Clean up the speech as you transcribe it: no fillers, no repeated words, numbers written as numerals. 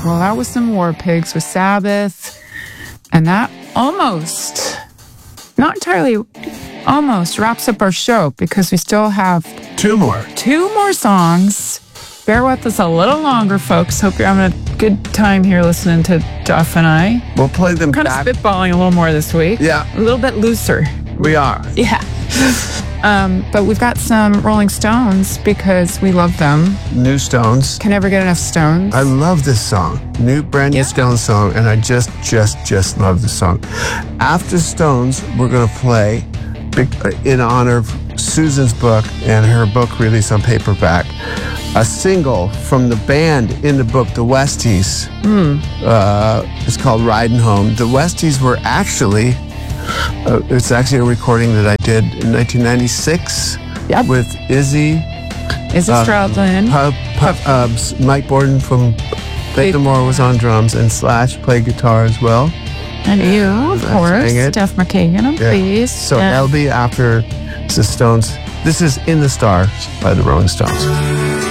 Well, that was some War Pigs with Sabbath. And that almost, not entirely, almost wraps up our show because we still have two more songs. Bear with us a little longer, folks. Hope you're having a good time here listening to Duff and I. We'll play them kind back. of spitballing a little more this week. Yeah. A little bit looser. We are. Yeah. But we've got some Rolling Stones because we love them. New Stones. Can never get enough Stones. I love this song. Brand new Stones song, and I just love the song. After Stones, we're going to play, in honor of Susan's book and her book release on paperback, a single from the band in the book, the Westies. It's called Riding Home. The Westies were actually, it's actually a recording that I did in 1996 with Izzy Stradlin. Mike Borden from Faith No More was on drums, and Slash played guitar as well. And you, of course, Duff McKagan on bass. So that'll be after the Stones. This is In the Stars by the Rolling Stones.